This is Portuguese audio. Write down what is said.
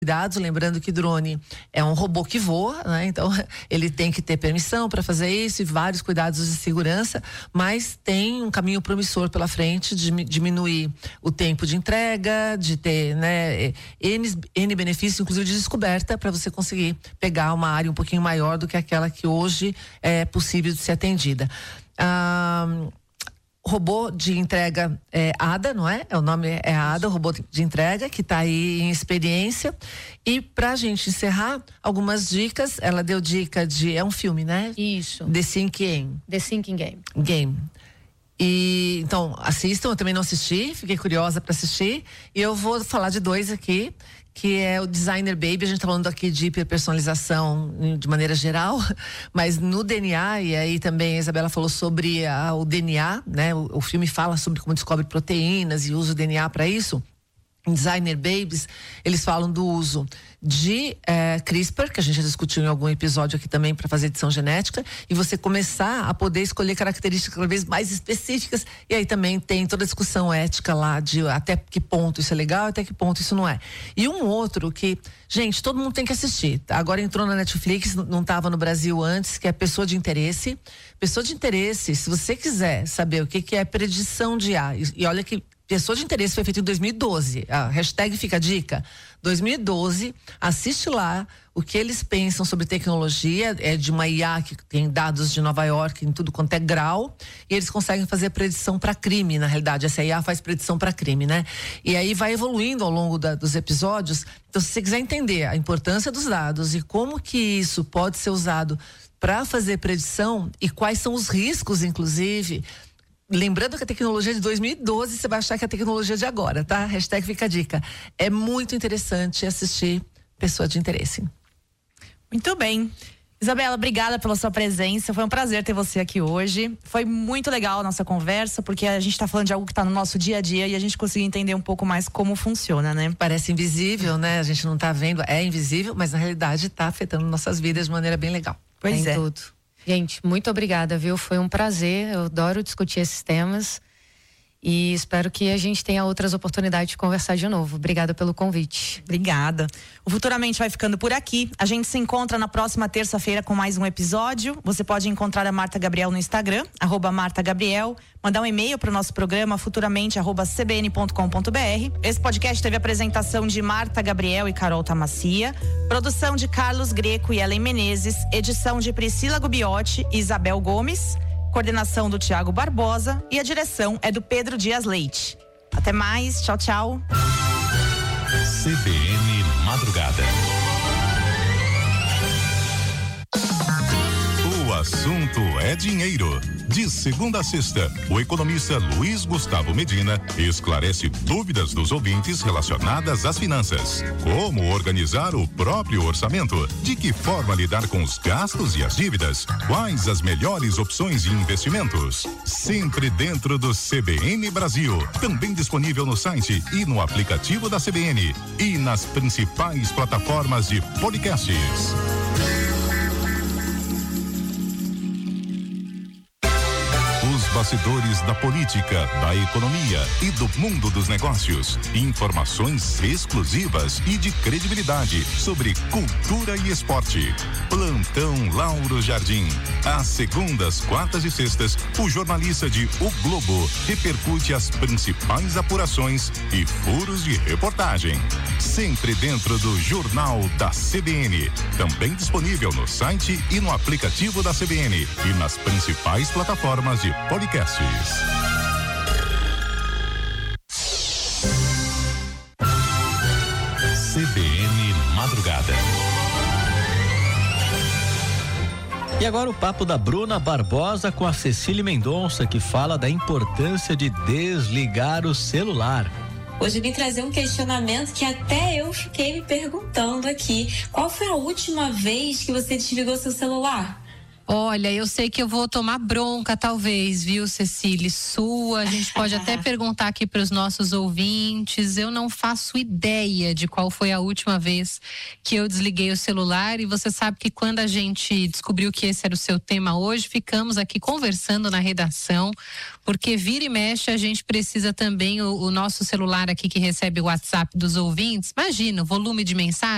cuidados, lembrando que drone é um robô que voa, né? Então ele tem que ter permissão para fazer isso e vários cuidados de segurança, mas tem um caminho promissor pela frente de diminuir o tempo de entrega, de ter, né, N benefícios, inclusive de descoberta, para você conseguir pegar uma área um pouquinho maior do que aquela que hoje é possível de ser atendida. Robô de entrega ADA, não é? O nome é ADA, o robô de entrega, que está aí em experiência. E pra gente encerrar, algumas dicas. Ela deu dica de... É um filme, né? Isso. The Thinking Game. E então, assistam, eu também não assisti, fiquei curiosa para assistir. E eu vou falar de dois aqui, que é o Designer Baby. A gente tá falando aqui de hiperpersonalização de maneira geral, mas no DNA, e aí também a Isabela falou sobre o DNA, né? O filme fala sobre como descobre proteínas e usa o DNA para isso. Em Designer Babies, eles falam do uso de CRISPR, que a gente já discutiu em algum episódio aqui também para fazer edição genética, e você começar a poder escolher características cada vez mais específicas, e aí também tem toda a discussão ética lá de até que ponto isso é legal, até que ponto isso não é. E um outro que, gente, todo mundo tem que assistir, agora entrou na Netflix, não estava no Brasil antes, que é Pessoa de Interesse. Pessoa de Interesse, se você quiser saber o que é predição de IA, e olha que Pessoa de Interesse foi feito em 2012. A hashtag fica a dica. 2012, assiste lá o que eles pensam sobre tecnologia. É de uma IA que tem dados de Nova York em tudo quanto é grau. E eles conseguem fazer predição para crime, na realidade. Essa IA faz predição para crime, né? E aí vai evoluindo ao longo dos episódios. Então, se você quiser entender a importância dos dados e como que isso pode ser usado para fazer predição e quais são os riscos, inclusive... Lembrando que a tecnologia é de 2012, você vai achar que é a tecnologia de agora, tá? Hashtag fica a dica. É muito interessante assistir Pessoa de Interesse. Muito bem. Isabela, obrigada pela sua presença. Foi um prazer ter você aqui hoje. Foi muito legal a nossa conversa, porque a gente tá falando de algo que tá no nosso dia a dia e a gente conseguiu entender um pouco mais como funciona, né? Parece invisível, né? A gente não tá vendo, é invisível, mas na realidade tá afetando nossas vidas de maneira bem legal. Pois é. Tudo. Gente, muito obrigada, viu? Foi um prazer, eu adoro discutir esses temas e espero que a gente tenha outras oportunidades de conversar de novo. Obrigada pelo convite. Obrigada. O Futuramente vai ficando por aqui. A gente se encontra na próxima terça-feira com mais um episódio. Você pode encontrar a Marta Gabriel no Instagram, @MartaGabriel, mandar um e-mail para o nosso programa, futuramente@cbn.com.br. Esse podcast teve a apresentação de Marta Gabriel e Carol Tamassia, produção de Carlos Greco e Ellen Menezes, edição de Priscila Gubiotti e Isabel Gomes, coordenação do Tiago Barbosa e a direção é do Pedro Dias Leite. Até mais, tchau, tchau. CBN Madrugada. O assunto é dinheiro. De segunda a sexta, o economista Luiz Gustavo Medina esclarece dúvidas dos ouvintes relacionadas às finanças. Como organizar o próprio orçamento? De que forma lidar com os gastos e as dívidas? Quais as melhores opções de investimentos? Sempre dentro do CBN Brasil. Também disponível no site e no aplicativo da CBN. E nas principais plataformas de podcasts. Os bastidores da política, da economia e do mundo dos negócios. Informações exclusivas e de credibilidade sobre cultura e esporte. Plantão Lauro Jardim. Às segundas, quartas e sextas, o jornalista de O Globo repercute as principais apurações e furos de reportagem. Sempre dentro do Jornal da CBN. Também disponível no site e no aplicativo da CBN e nas principais plataformas de podcasts. CBN Madrugada. E agora o papo da Bruna Barbosa com a Cecília Mendonça, que fala da importância de desligar o celular. Hoje eu vim trazer um questionamento que até eu fiquei me perguntando aqui. Qual foi a última vez que você desligou seu celular? Olha, eu sei que eu vou tomar bronca, talvez, viu, Cecília? Sua, a gente pode até perguntar aqui para os nossos ouvintes. Eu não faço ideia de qual foi a última vez que eu desliguei o celular. E você sabe que quando a gente descobriu que esse era o seu tema hoje, ficamos aqui conversando na redação, porque vira e mexe a gente precisa também, o nosso celular aqui que recebe o WhatsApp dos ouvintes. Imagina o volume de mensagens.